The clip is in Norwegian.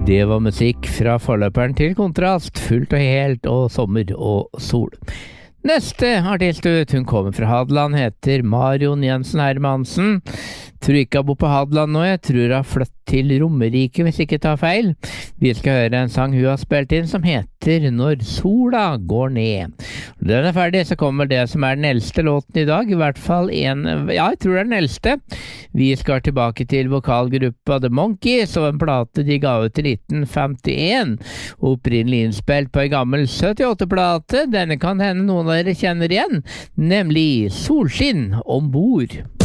Det var musikk fra forløperen til Kontrast, fullt og helt og sommer og sol. Neste artist ut, hun kommer fra Hadeland, heter Marion Jensen Hermansen. Tror ikke hun bor på Hadeland nå, jeg tror hun har flyttet til Romerike, hvis ikke tar feil. Vi skal høre en sang hun har spilt inn som heter Når sola går ned. Når den er ferdig, så kommer det som er den eldste låten i dag, i hvert fall jeg tror det er den eldste. Vi skal tilbake til vokalgruppa The Monkees og en plate de ga ut i 1951, opprinnelig innspilt på en gammel 78-plate. Denne kan hende noen av dere kjenner igjen, nemlig Solskinn ombord.